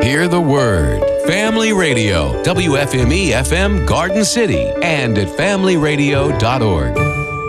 Hear the word. Family Radio, WFME FM Garden City, and at familyradio.org.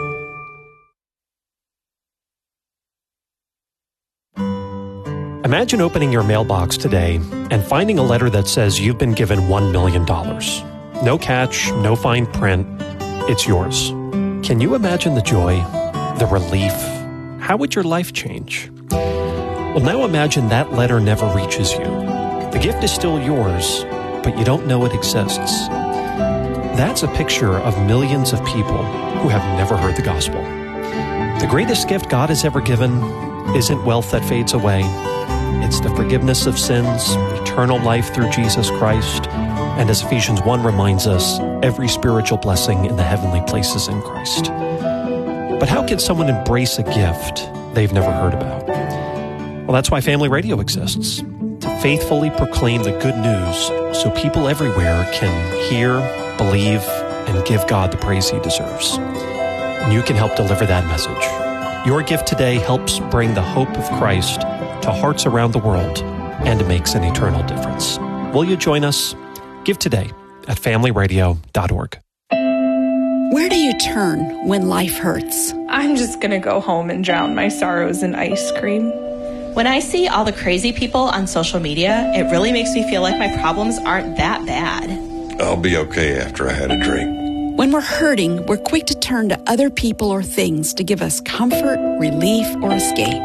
Imagine opening your mailbox today and finding a letter that says you've been given $1 million. No catch, no fine print. It's yours. Can you imagine the joy, the relief? How would your life change? Well, now imagine that letter never reaches you. The gift is still yours, but you don't know it exists. That's a picture of millions of people who have never heard the gospel. The greatest gift God has ever given isn't wealth that fades away. It's the forgiveness of sins, eternal life through Jesus Christ, and as Ephesians 1 reminds us, every spiritual blessing in the heavenly places in Christ. But how can someone embrace a gift they've never heard about? Well, that's why Family Radio exists, to faithfully proclaim the good news so people everywhere can hear, believe, and give God the praise He deserves. And you can help deliver that message. Your gift today helps bring the hope of Christ to hearts around the world, and it makes an eternal difference. Will you join us? Give today at familyradio.org. Where do you turn when life hurts? I'm just going to go home and drown my sorrows in ice cream. When I see all the crazy people on social media, it really makes me feel like my problems aren't that bad. I'll be okay after I had a drink. When we're hurting, we're quick to turn to other people or things to give us comfort, relief, or escape.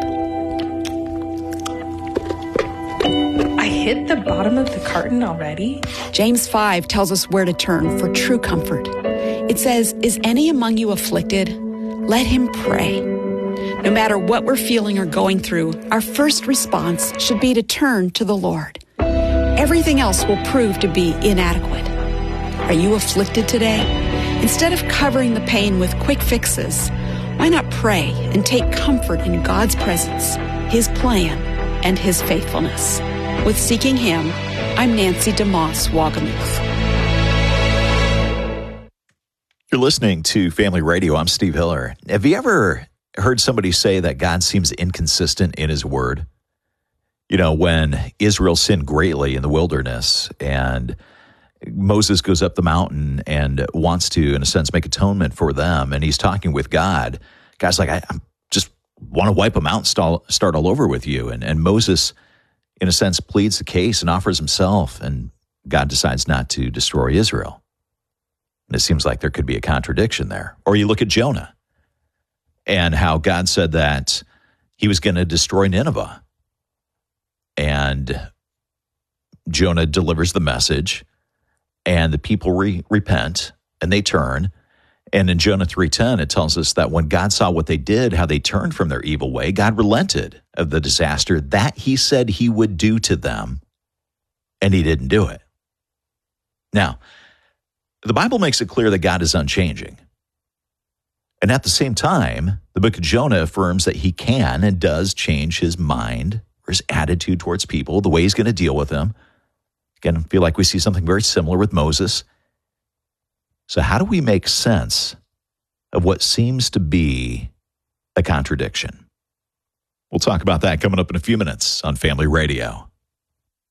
I hit the bottom of the carton already? James 5 tells us where to turn for true comfort. It says, "Is any among you afflicted? Let him pray." No matter what we're feeling or going through, our first response should be to turn to the Lord. Everything else will prove to be inadequate. Are you afflicted today? Instead of covering the pain with quick fixes, why not pray and take comfort in God's presence, His plan, and His faithfulness? With Seeking Him, I'm Nancy DeMoss Wagamuth. You're listening to Family Radio. I'm Steve Hiller. Have you ever heard somebody say that God seems inconsistent in His Word? You know, when Israel sinned greatly in the wilderness and Moses goes up the mountain and wants to, in a sense, make atonement for them, and he's talking with God. God's like, I just want to wipe them out and start all over with you. And Moses, in a sense, pleads the case and offers himself, and God decides not to destroy Israel. And it seems like there could be a contradiction there. Or you look at Jonah and how God said that He was going to destroy Nineveh. And Jonah delivers the message, and the people repent, and they turn. And in Jonah 3:10, it tells us that when God saw what they did, how they turned from their evil way, God relented of the disaster that He said He would do to them, and He didn't do it. Now, the Bible makes it clear that God is unchanging. And at the same time, the book of Jonah affirms that He can and does change His mind or His attitude towards people, the way He's going to deal with them. Again, I feel like we see something very similar with Moses. So how do we make sense of what seems to be a contradiction? We'll talk about that coming up in a few minutes on Family Radio.